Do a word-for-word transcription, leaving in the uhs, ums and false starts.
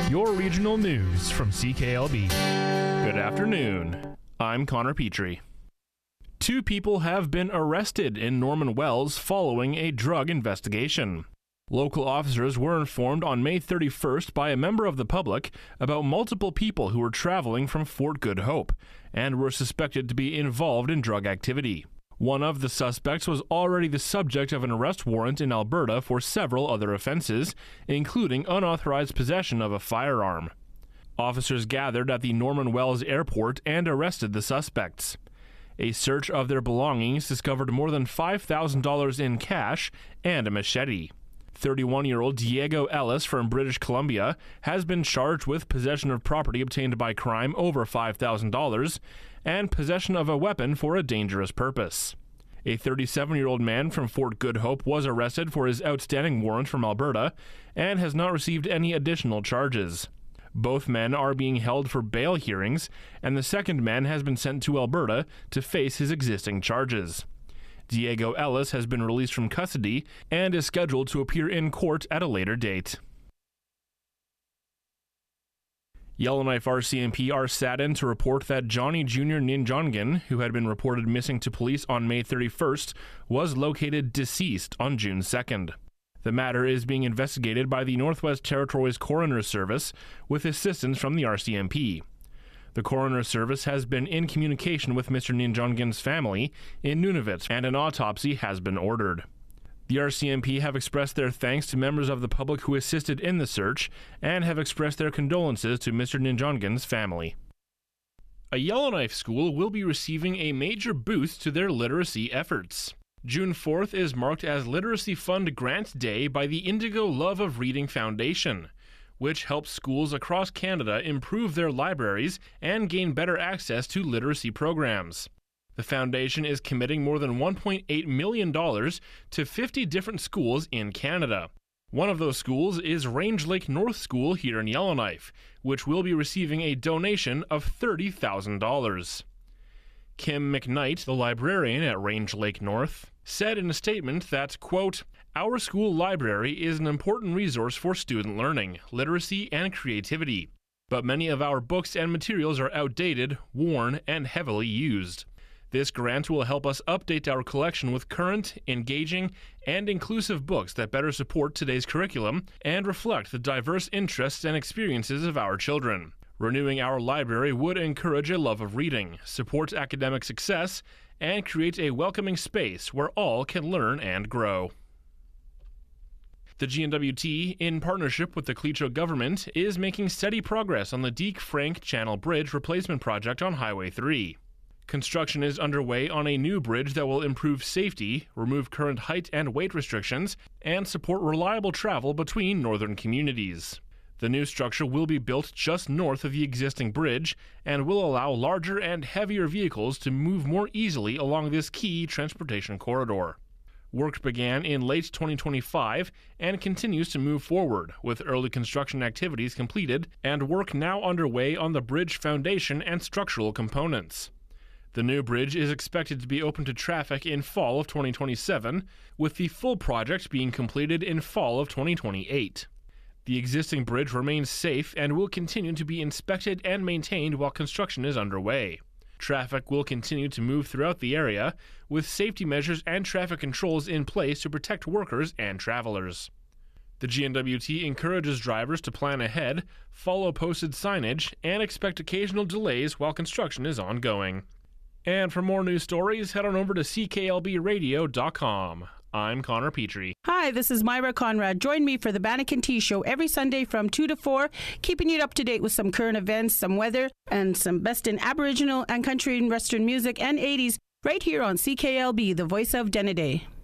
Your regional news from C K L B. Good afternoon. I'm Connor Petrie. Two people have been arrested in Norman Wells following a drug investigation. Local officers were informed on May thirty-first by a member of the public about multiple people who were traveling from Fort Good Hope and were suspected to be involved in drug activity. One of the suspects was already the subject of an arrest warrant in Alberta for several other offenses, including unauthorized possession of a firearm. Officers gathered at the Norman Wells Airport and arrested the suspects. A search of their belongings discovered more than five thousand dollars in cash and a machete. thirty-one-year-old Diego Ellis from British Columbia has been charged with possession of property obtained by crime over five thousand dollars and possession of a weapon for a dangerous purpose. A thirty-seven-year-old man from Fort Good Hope was arrested for his outstanding warrant from Alberta and has not received any additional charges. Both men are being held for bail hearings, and the second man has been sent to Alberta to face his existing charges. Diego Ellis has been released from custody and is scheduled to appear in court at a later date. Yellowknife R C M P are saddened to report that Johnny Junior Ninjongan, who had been reported missing to police on May thirty-first, was located deceased on June second. The matter is being investigated by the Northwest Territories Coroner's Service with assistance from the R C M P. The Coroner's Service has been in communication with Mister Ninjongan's family in Nunavut, and an autopsy has been ordered. The R C M P have expressed their thanks to members of the public who assisted in the search and have expressed their condolences to Mister Ninjongan's family. A Yellowknife school will be receiving a major boost to their literacy efforts. June fourth is marked as Literacy Fund Grant Day by the Indigo Love of Reading Foundation, which helps schools across Canada improve their libraries and gain better access to literacy programs. The foundation is committing more than one point eight million dollars to fifty different schools in Canada. One of those schools is Range Lake North School here in Yellowknife, which will be receiving a donation of thirty thousand dollars. Kim McKnight, the librarian at Range Lake North, said in a statement that, quote, "Our school library is an important resource for student learning, literacy, and creativity. But many of our books and materials are outdated, worn, and heavily used. This grant will help us update our collection with current, engaging, and inclusive books that better support today's curriculum and reflect the diverse interests and experiences of our children. Renewing our library would encourage a love of reading, support academic success, and create a welcoming space where all can learn and grow." The G N W T, in partnership with the Clecho government, is making steady progress on the Deke Frank Channel Bridge replacement project on Highway three. Construction is underway on a new bridge that will improve safety, remove current height and weight restrictions, and support reliable travel between northern communities. The new structure will be built just north of the existing bridge and will allow larger and heavier vehicles to move more easily along this key transportation corridor. Work began in late twenty twenty-five and continues to move forward, with early construction activities completed and work now underway on the bridge foundation and structural components. The new bridge is expected to be open to traffic in fall of twenty twenty-seven, with the full project being completed in fall of twenty twenty-eight. The existing bridge remains safe and will continue to be inspected and maintained while construction is underway. Traffic will continue to move throughout the area, with safety measures and traffic controls in place to protect workers and travelers. The G N W T encourages drivers to plan ahead, follow posted signage, and expect occasional delays while construction is ongoing. And for more news stories, head on over to C K L B radio dot com. I'm Connor Petrie. Hi, this is Myra Conrad. Join me for the Banneker Tea Show every Sunday from two to four, keeping you up to date with some current events, some weather, and some best in Aboriginal and country and Western music and eighties right here on C K L B, the voice of Denneday.